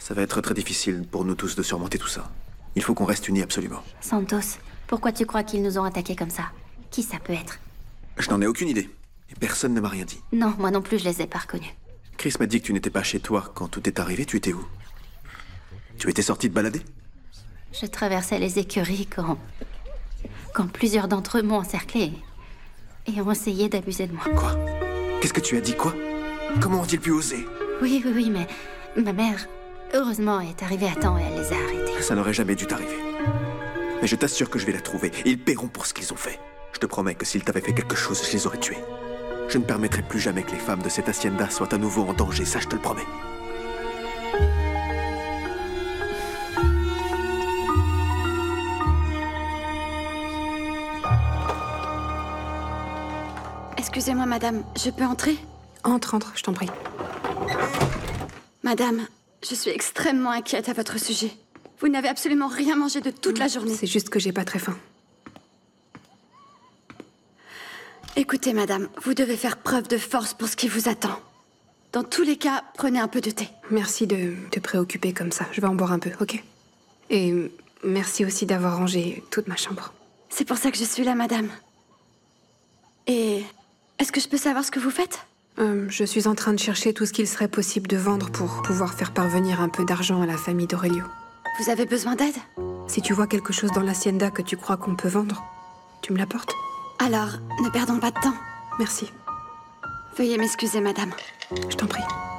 Ça va être très difficile pour nous tous de surmonter tout ça. Il faut qu'on reste unis absolument. Santos, pourquoi tu crois qu'ils nous ont attaqués comme ça? Qui ça peut être? Je n'en ai aucune idée. Et personne ne m'a rien dit. Non, moi non plus, je les ai pas reconnus. Chris m'a dit que tu n'étais pas chez toi quand tout est arrivé. Tu étais où? Tu étais sorti de balader? Je traversais les écuries quand plusieurs d'entre eux m'ont encerclé et ont essayé d'abuser de moi. Quoi? Qu'est-ce que tu as dit? Quoi? Comment ont-ils pu oser? Oui, mais ma mère, heureusement, est arrivée à temps et elle les a arrêtés. Ça n'aurait jamais dû t'arriver. Mais je t'assure que je vais la trouver. Ils paieront pour ce qu'ils ont fait. Je te promets que s'ils t'avaient fait quelque chose, je les aurais tués. Je ne permettrai plus jamais que les femmes de cette hacienda soient à nouveau en danger, ça je te le promets. Excusez-moi, madame, je peux entrer? Entre, je t'en prie. Madame, je suis extrêmement inquiète à votre sujet. Vous n'avez absolument rien mangé de toute la journée. C'est juste que j'ai pas très faim. Écoutez, madame, vous devez faire preuve de force pour ce qui vous attend. Dans tous les cas, prenez un peu de thé. Merci de te préoccuper comme ça. Je vais en boire un peu, ok? Et merci aussi d'avoir rangé toute ma chambre. C'est pour ça que je suis là, madame. Et est-ce que je peux savoir ce que vous faites? Je suis en train de chercher tout ce qu'il serait possible de vendre pour pouvoir faire parvenir un peu d'argent à la famille d'Aurelio. Vous avez besoin d'aide? Si tu vois quelque chose dans l'hacienda que tu crois qu'on peut vendre, tu me l'apportes? Alors, ne perdons pas de temps. Merci. Veuillez m'excuser, madame. Je t'en prie.